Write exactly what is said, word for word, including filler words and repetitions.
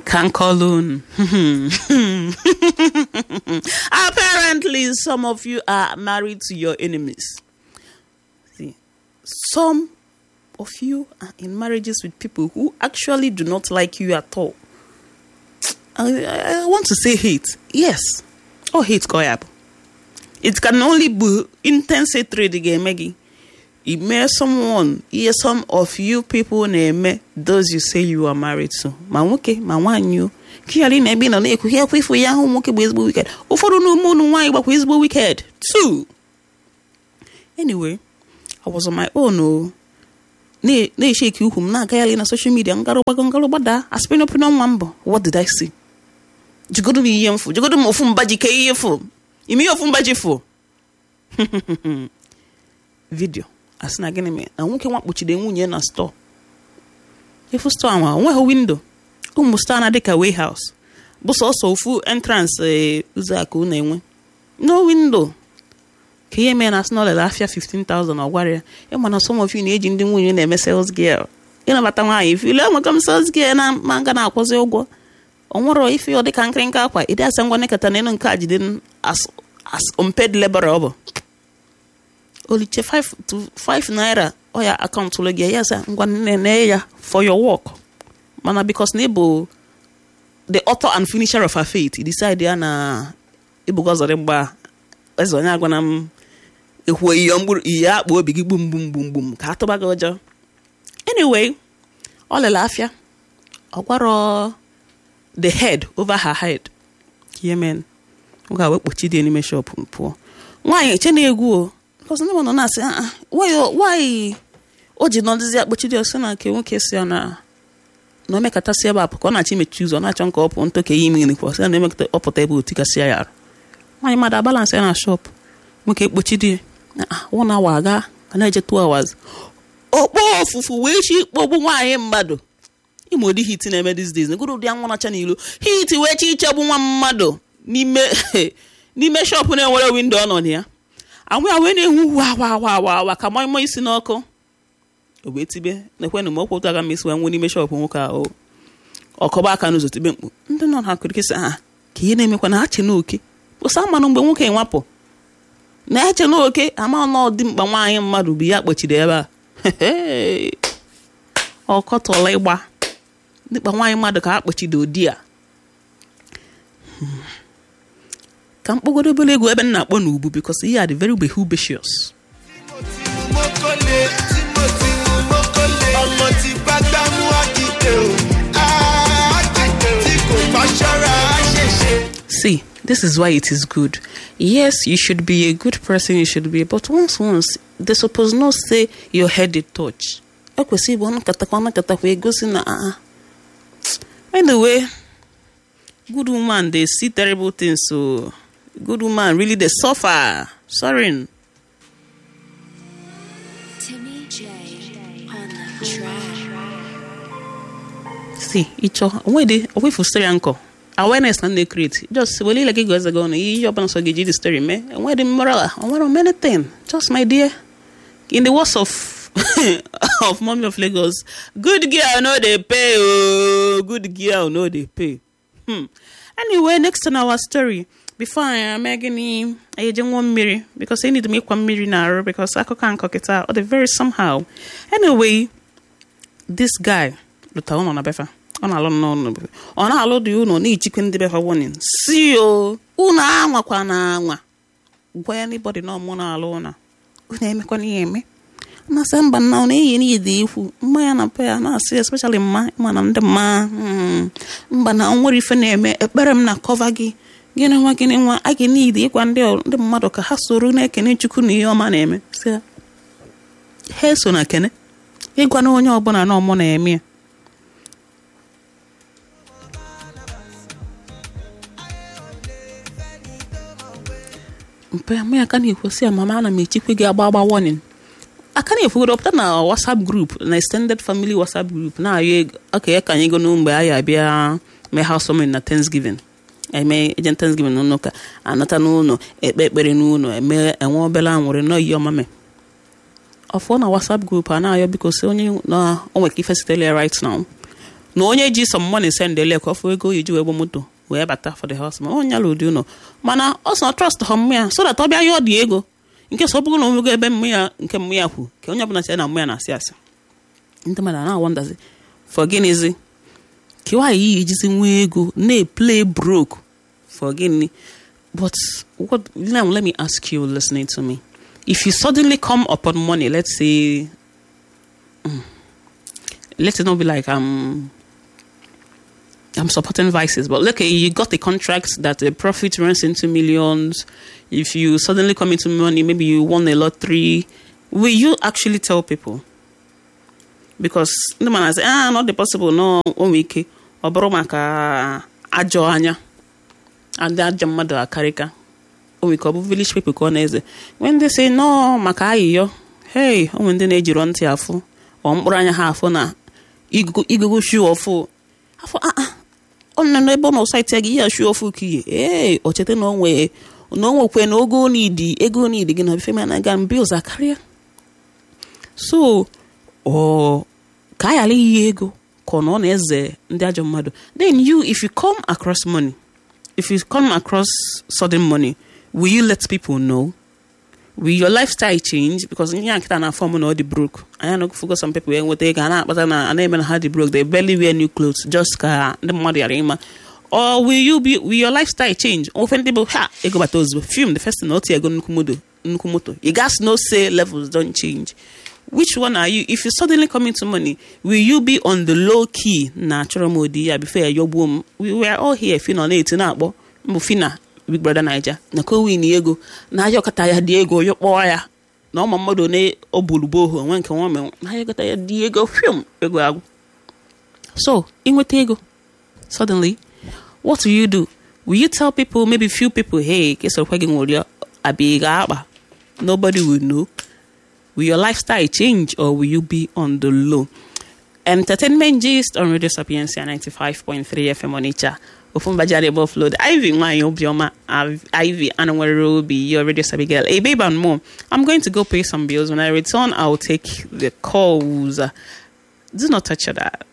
Kankolun. Apparently, some of you are married to your enemies. See, some of you are in marriages with people who actually do not like you at all. I, I want to say hate. Yes. Oh, hate, Koyab. It can only be intense hatred again, Maggie. It may someone, yeah, some of you people name those you say you are married to. Ma woke, ma wanyu. Kiyali na bi na na ekuhia kwifo ya ho woke bo ezbo wicked. Ufodu no mu no wan gba ezbo wicked. Two. Anyway, I was on my own. No. Ne ne shake you hum na kayali na social media ngaro bago ngaro bada. Aspin up no mambo. What did I see? Jigodo mi yemfo. Jigodo mo fu mbaji ke yefo. Imi yo fu mbaji fo. Video. Asina gini me na nwoke nwakpuchide nwunye na store. Ifu store anwa onwe ho window. Umu store na dịka warehouse. Bụ sọsọ ofu entrance eh ụzọ aka una enwe. No window. Ka ihe mee na asị na ọlele afịa fifteen thousand ọgwara ya. Ịma na some of you na-eji ndị nwunye na-eme sales girl. Ịnabata nwaanyị ife ile enweka m sales girl na manga na-akwụzi ụgwọ. O nwere ife ọ dịka nkịrịnka akwa. Ịdị asa ngwa nekata na enu nke a jide as as unpaid laborer ọ bụ. Oliche five to five naira or your account to logia yes ngwa for your work. Mana because Nebo the author and finisher of her fate, he decided na ibugozo remba ezo nya gwana m ehwe yamburu iya bo bigi boom boom boom boom ka to bagojo. Anyway, all the lafia ogwaro the head over her head. Yemen. Uga we kpochi di anime shop mpo. Nwa che na egwu o. Because no one say, ah, why, why? Oji no dizia kpochi di osena ke nwoke si na no make ata sia ba ko na chi me choose na chon ko opo nto ke yimi ni ko se na make opota ebe otika sia ya. Why mother balance na shop. Nwoke kpochi di. Ah, one hour aga, kana je two hours. Okpo ofufu we chi kpogbu nwaanyi mmadu. Imodi hit na eme these days. Ngodo di anwo na cha n'ilu. Hit we chi chegbu nwa mmadu n'ime n'ime shop na enwere window no ya. Anwe awe na ehu wa wa wa wa wa ka moy isi n'ọkụ. Obetibe na kwenu mo kwota ga mesi wanwe n'ime shop nwoka o. Ọkọba aka n'ụzọ tibe mkpu. Ndị nọ ha kirikisa ha. Ka ihe na-emekwa na ache n'oke. Ụsa mmanụ mgbe nwoke nwapụ. Na ache n'oke ama na ọdị mkpa nwaanyị mmadụ bi ya kpochide ebe a. Ọkọtọla ịgba. Ndị mkpa nwaanyị mmadụ ka akpochide odi a. Can't go to Belego even not one ubu because he had a very behubacious. See, this is why it is good. Yes, you should be a good person, you should be, but once, once, they suppose not say your head is touch. Anyway, good woman, they see terrible things, so good woman, really they suffer. Sorry. Timmy J on the track. See, icho, where they, away for story uncle. Awareness and they create. Just well, like you guys are going to you up and so give the story, man. And where the moral? And what many things? Just my dear, in the words of of Mommy of Lagos, good girl, no they pay. Oh, good girl, no they pay. Hmm. Anyway, next on our story. Before I am making I just one mirror because I need to make one mirror now because I can't cook it out or the very somehow. Anyway, this guy, the town on a befa. On a long no on a lot you know need chicken the befa warning. See you una ama kwana anwa. Why anybody no more alone? Una me kwani me. Na samba na ona yi ni di fu. Mma ya na pa na say especially mma ma na ndem ma. Mba na onwere ife na eme ekpere m na cover gi. Gịnị nwa gịnị nwa a ga-need ịkwa ndị ndị mmadụ ka ha soro na-ekene Chukwu na ihe ọma na-eme sị ha so na kene ịgwa na onye ọbụla na ọmụ na-eme mpe mụ ya ka na-ekwusi ya mama ana m echikwe gị agba agba warning aka na-efugodo pụta na WhatsApp group na extended family WhatsApp group na-ayọ aka ya ka anyị go n'mgbe anyị abịa mee housewarming na Thanksgiving I may agent Thanksgiving no noka anata no no ekpekpere no no eme enwe obela anwure no yi omame of one WhatsApp group and now because only no o we keep tell right now na onye ji some money send ele ka ofu ego iji wee gbo moto wee bata for the house ma onye ala ụdị ụlọ mana ọ sọ trust ha mmụ ya so that ọ bịa ya ọ dị ego nke so bụrụ na onwego ebe mmụ ya nke mmụ ya kwu ka onye ọbụla si na mmụ ya na-asị asị ndị mmadụ na-awọndazi for gịnịzi ka nwaanyị yi ejizi nwee ego na-play broke for gịnị. But what now, let me ask you listening to me, if you suddenly come upon money, let's say mm, let it not be like I'm I'm supporting vices, but look, you got a contract that the profit runs into millions. If you suddenly come into money, maybe you won a lottery, will you actually tell people? Because the man says, ah, not the possible, no, one week, or bromaka ajo anya. And that mmadụ akarịka o nwere ọ village people ka ọ na-eze when they say no maka ayịyọ hey onwe ndị na-ejiro ntị afụ ọ mkpụrụ anya ha afụ na igugu shu ọfụ afụ ah ọ nọ n'ebe ọ nọ site gị ya shu ọfụ kiye ee o chete na onwe na onwekwe na ogo n'idi ego n'idi gị na bife mana ga bills akarịa so o ka ya ali ego ka ọ nọ na-eze ndị ajọ mmadụ. Then you, if you come across money, if you come across sudden money, will you let people know? Will your lifestyle change? Because you can't form all the broke. I know focus on people when they can, but I never had the broke. They barely wear new clothes. Just ka the money arima. Or will you be? Will your lifestyle change? Often people ha. You go back to those film. The first note you go nukumodo nukumoto. You guys know say levels don't change. Which one are you? If you suddenly come into money, will you be on the low key natural mode? Yeah, before your boom, we were all here. If you know it, na bo mufina Big Brother Niger. Na ko win Diego. Na yo kata ya Diego yo boya. Na mama modo ne obulubo. When can woman? Na yo kata ya Diego film. Ego. So in with ego, suddenly, what will you do? Will you tell people? Maybe few people, hey, case of hugging warrior, a big aba. Nobody will know. Will your lifestyle change or will you be on the low? Entertainment gist on Radio Sapiencia ninety-five point three F M on Icha. Ofumbajari above load. Ivy, my obioma, Ivy, and where will be your Radio Sabi girl. Hey, babe, and more. I'm going to go pay some bills. When I return, I'll take the calls. Do not touch that.